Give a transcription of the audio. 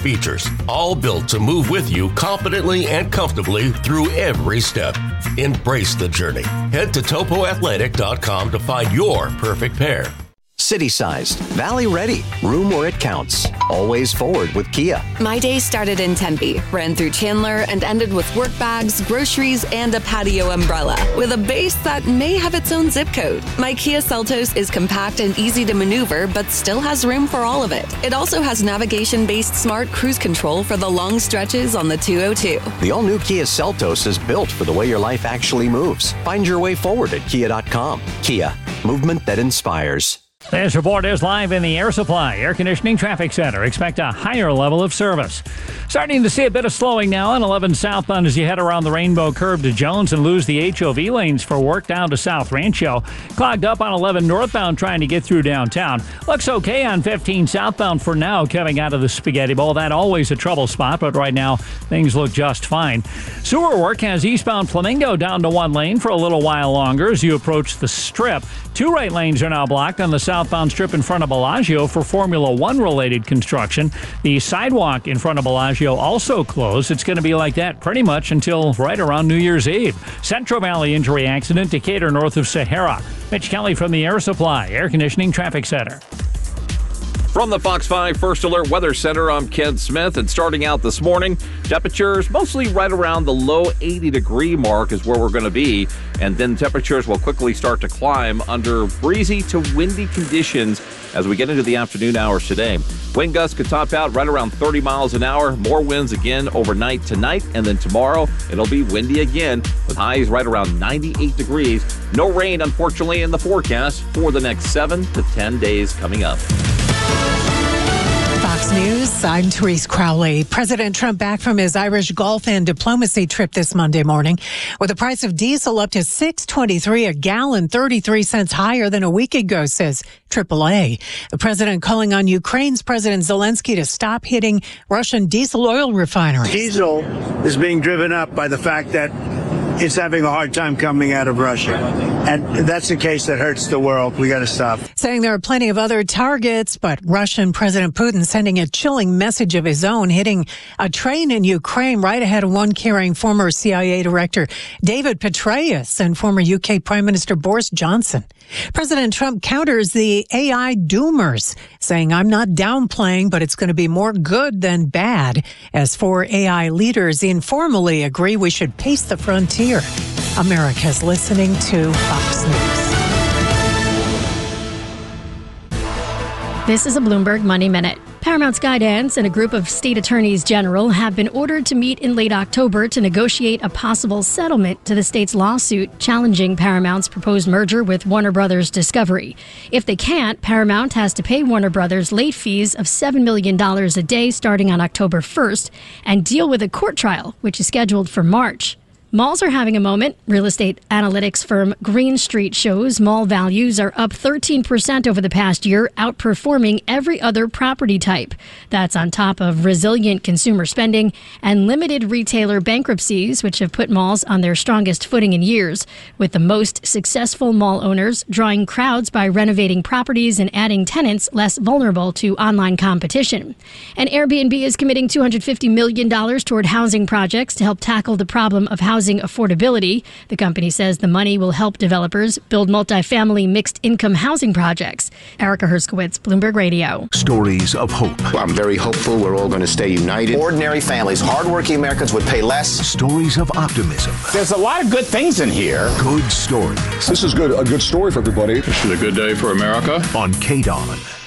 features, all built to move with you confidently and comfortably through every step. Embrace the journey. Head to topoathletic.com to find your perfect pair. City-sized, Valley-ready, room where it counts. Always forward with Kia. My day started in Tempe, ran through Chandler, and ended with work bags, groceries, and a patio umbrella, with a base that may have its own zip code. My Kia Seltos is compact and easy to maneuver, but still has room for all of it. It also has navigation-based smart cruise control for the long stretches on the 202. The all-new Kia Seltos is built for the way your life actually moves. Find your way forward at Kia.com. Kia, movement that inspires. This report is live in the Air Supply Air Conditioning Traffic Center. Expect a higher level of service. Starting to see a bit of slowing now on 11 southbound as you head around the Rainbow Curve to Jones and lose the HOV lanes for work down to South Rancho. Clogged up on 11 northbound trying to get through downtown. Looks okay on 15 southbound for now coming out of the Spaghetti Bowl. That always a trouble spot, but right now things look just fine. Sewer work has eastbound Flamingo down to one lane for a little while longer as you approach the Strip. Two right lanes are now blocked on the southbound strip in front of Bellagio for Formula One related construction. The sidewalk in front of Bellagio also closed. It's going to be like that pretty much until right around New Year's Eve. Central Valley injury accident, Decatur north of Sahara. Mitch Kelly from the Air Supply Air Conditioning Traffic Center. From the Fox 5 First Alert Weather Center, I'm Ken Smith, and starting out this morning, temperatures mostly right around the low 80-degree mark is where we're going to be, and then temperatures will quickly start to climb under breezy to windy conditions as we get into the afternoon hours today. Wind gusts could top out right around 30 miles an hour. More winds again overnight tonight, and then tomorrow it'll be windy again with highs right around 98 degrees. No rain, unfortunately, in the forecast for the next 7 to 10 days coming up. Fox News, I'm Therese Crowley. President Trump back from his Irish Gulf and diplomacy trip this Monday morning with the price of diesel up to $6.23 a gallon, 33 cents higher than a week ago, says AAA. The president calling on Ukraine's President Zelensky to stop hitting Russian diesel oil refineries. Diesel is being driven up by the fact that it's having a hard time coming out of Russia. And that's the case that hurts the world. We got to stop. Saying there are plenty of other targets, but Russian President Putin sending a chilling message of his own, hitting a train in Ukraine right ahead of one carrying former CIA Director David Petraeus and former UK Prime Minister Boris Johnson. President Trump counters the AI doomers, saying, I'm not downplaying, but it's going to be more good than bad, as four AI leaders informally agree we should pace the frontier. America's listening to Fox News. This is a Bloomberg Money Minute. Paramount Skydance and a group of state attorneys general have been ordered to meet in late October to negotiate a possible settlement to the state's lawsuit challenging Paramount's proposed merger with Warner Brothers Discovery. If they can't, Paramount has to pay Warner Brothers late fees of $7 million a day starting on October 1st and deal with a court trial, which is scheduled for March. Malls are having a moment. Real estate analytics firm Green Street shows mall values are up 13% over the past year, outperforming every other property type. That's on top of resilient consumer spending and limited retailer bankruptcies, which have put malls on their strongest footing in years, with the most successful mall owners drawing crowds by renovating properties and adding tenants less vulnerable to online competition. And Airbnb is committing $250 million toward housing projects to help tackle the problem of housing affordability. The company says the money will help developers build multifamily mixed-income housing projects. Erica Herskowitz, Bloomberg Radio. Stories of hope. I'm very hopeful we're all going to stay united. Ordinary families, hardworking Americans would pay less. Stories of optimism. There's a lot of good things in here. Good stories. This is good. A good story for everybody. This is a good day for America. On KDON.